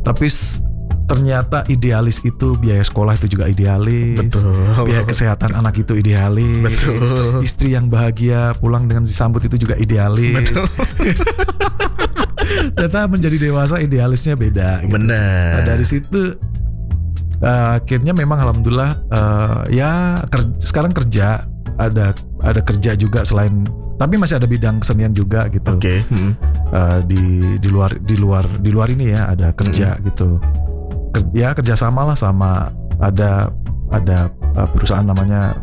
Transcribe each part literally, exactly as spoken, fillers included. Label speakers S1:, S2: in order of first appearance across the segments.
S1: Tapi ternyata idealis itu biaya sekolah itu juga idealis.
S2: Betul.
S1: Biaya kesehatan anak itu idealis.
S2: Betul.
S1: Istri yang bahagia pulang dengan disambut itu juga idealis.
S2: Betul.
S1: Ternyata menjadi dewasa idealisnya beda. Gitu.
S2: Benar.
S1: Nah, dari situ uh, akhirnya memang alhamdulillah uh, ya ker- sekarang kerja ada ada kerja juga selain, tapi masih ada bidang kesenian juga gitu.
S2: Oke. Okay. Hmm.
S1: Uh, di di luar di luar di luar ini ya ada kerja hmm. gitu. Ya kerjasama lah sama ada ada uh, perusahaan namanya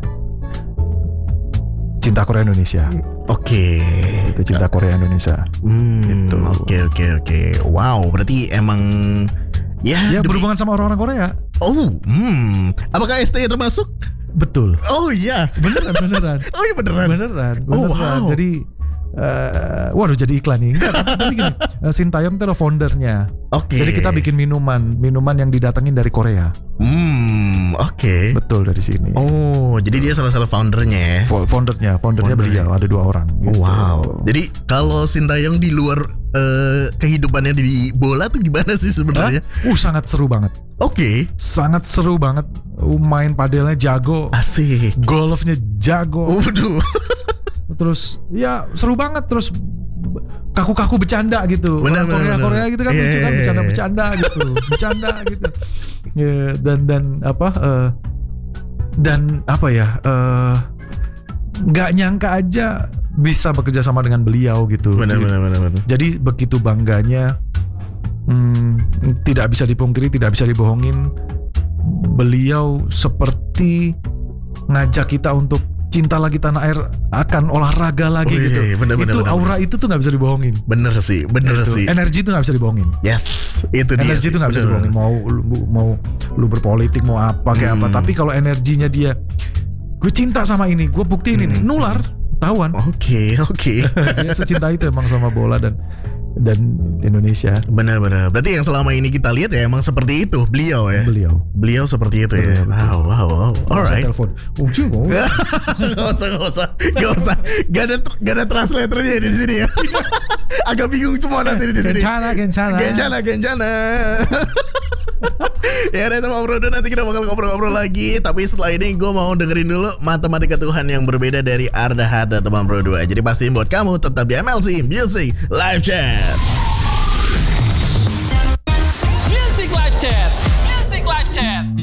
S1: Cinta Korea Indonesia.
S2: Oke. Okay.
S1: Itu Cinta Korea Indonesia.
S2: Hmm,
S1: gitu.
S2: Oke oke oke. Wow, berarti emang ya,
S1: ya
S2: demi...
S1: berhubungan sama orang-orang Korea.
S2: Oh, hmm. Apakah S T termasuk?
S1: Betul.
S2: Oh iya.
S1: Beneran beneran.
S2: Oh iya beneran.
S1: Beneran. Beneran.
S2: Oh wow.
S1: Jadi Uh, waduh jadi iklan nih. Enggak, tapi gini, uh, Sintayong itu adalah foundernya.
S2: Oke. Okay.
S1: Jadi kita bikin minuman, minuman yang didatengin dari Korea.
S2: Hmm, oke. Okay.
S1: Betul dari sini.
S2: Oh, jadi dia salah satu foundernya ya?
S1: Foundernya, foundernya beliau, ada dua orang. Gitu.
S2: Oh, wow. Jadi kalau Sintayong di luar uh, kehidupannya di bola tuh gimana sih sebenarnya?
S1: Uh, sangat seru banget.
S2: Oke. Okay.
S1: Sangat seru banget. Uh, main padelnya jago.
S2: Asik.
S1: Golfnya jago.
S2: Waduh.
S1: Terus ya seru banget, terus kaku-kaku bercanda gitu.
S2: Benar,
S1: Korea
S2: benar,
S1: Korea gitu kan,
S2: yeah,
S1: lucu kan,
S2: yeah,
S1: bercanda-bercanda gitu, bercanda gitu. Ya, dan dan apa uh, dan apa ya nggak uh, nyangka aja bisa bekerja sama dengan beliau gitu.
S2: Benar,
S1: jadi,
S2: benar, benar, benar.
S1: jadi begitu bangganya, hmm, tidak bisa dipungkiri, tidak bisa dibohongin. Beliau seperti ngajak kita untuk cinta lagi tanah air, akan olahraga lagi. Oh, gitu.
S2: Iya, bener,
S1: itu
S2: bener,
S1: aura bener. Itu tuh nggak bisa dibohongin.
S2: Bener sih, bener
S1: itu.
S2: sih.
S1: Energi itu nggak bisa dibohongin.
S2: Yes, itu dia.
S1: Energi itu nggak bisa dibohongin. Mau lu, mau lu berpolitik mau apa kayak hmm. apa. Tapi kalau energinya dia, gue cinta sama ini, gue buktiin hmm. ini, nular, tawan.
S2: Oke, okay, oke. Okay.
S1: Dia secinta itu emang sama bola dan dan Indonesia.
S2: Benar-benar. Berarti yang selama ini kita lihat ya emang seperti itu beliau ya.
S1: Beliau.
S2: Beliau seperti itu beliau, ya. Betul. Wow, wow, wow. Alright.
S1: Telepon. Oh,
S2: gak usah, gak usah, gak usah. Gak ada, gak ada translatornya di sini ya. Agak bingung semua nanti di sini.
S1: Gencana, gencana.
S2: Gencana, gencana. Ya udah teman bro, nanti kita bakal ngobrol-ngobrol lagi. Tapi setelah ini gue mau dengerin dulu Matematika Tuhan yang berbeda dari Arda Hada teman bro dua. Jadi pastiin buat kamu tetap di M L C Music Live Chat.
S3: Music Live Chat. Music Live Chat.